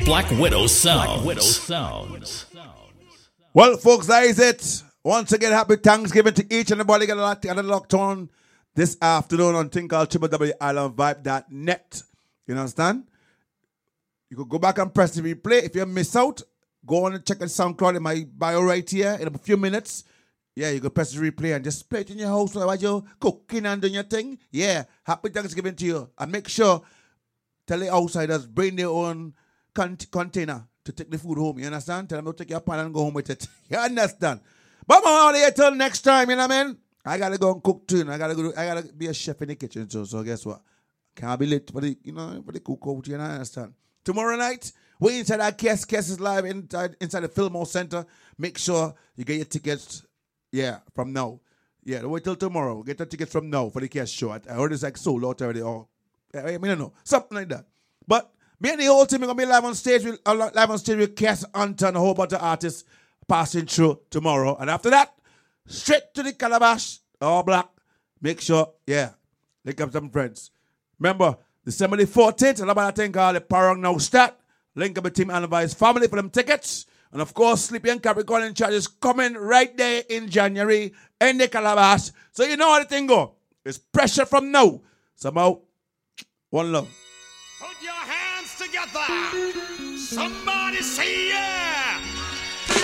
Black Widow Sounds. Well, folks, that is it. Once again, happy Thanksgiving to each and everybody got locked on this afternoon on thing called www.islandvibe.net. You understand? You could go back and press the replay. If you miss out, go on and check the SoundCloud in my bio right here in a few minutes. Yeah, you can press the replay and just play it in your house while you're cooking and doing your thing. Yeah, happy Thanksgiving to you. And make sure, tell the outsiders, bring their own container to take the food home. You understand? Tell them to take your pan and go home with it. You understand? But I'm out here till next time, you know what I mean? I gotta go and cook too. I gotta be a chef in the kitchen too. So guess what? Can't be late for the cookout, you know, understand? Tomorrow night, we're inside our Kes is live inside the Fillmore Center. Make sure you get your tickets, from now. Yeah, don't wait till tomorrow. Get the tickets from now for the Kes show. I heard it's like sold out already, or I don't know, something like that. But me and the whole team are gonna be live on stage with Kes Hunter and a whole bunch of artists passing through tomorrow. And after that, straight to the Calabash, all black. Make sure, link up some friends. Remember, December the 14th, and about a thing called the Parang Now Start. Link up with Team Analyze family for them tickets. And of course, Sleepy and Capricorn in charge is coming right there in January in the Calabash. So you know how the thing go. It's pressure from now. Somehow, one love. Put your hands together. Somebody say yeah.